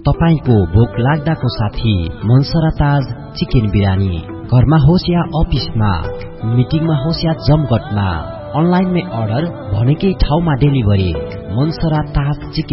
तपाईको भोक लाग्दाको साथी मनसरा ताज चिकन बिरयानी। घरमा होस् या अफिसमा, मिटिङमा होस् या जमघटमा, अनलाइनमै अर्डर, भनेकै ठाउँमा डेलिभरी। मनसरा ताज चिकन